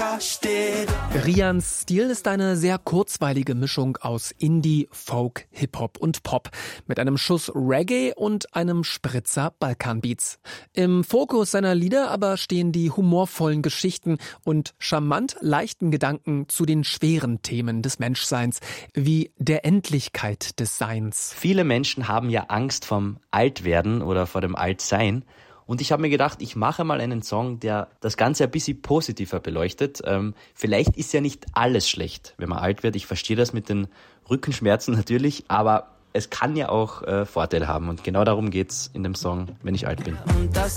Rians Stil ist eine sehr kurzweilige Mischung aus Indie, Folk, Hip-Hop und Pop mit einem Schuss Reggae und einem Spritzer Balkanbeats. Im Fokus seiner Lieder aber stehen die humorvollen Geschichten und charmant leichten Gedanken zu den schweren Themen des Menschseins, wie der Endlichkeit des Seins. Viele Menschen haben ja Angst vom Altwerden oder vor dem Altsein. Und ich habe mir gedacht, ich mache mal einen Song, der das Ganze ein bisschen positiver beleuchtet. Vielleicht ist ja nicht alles schlecht, wenn man alt wird. Ich verstehe das mit den Rückenschmerzen natürlich, aber es kann ja auch Vorteile haben. Und genau darum geht's in dem Song, wenn ich alt bin. Und das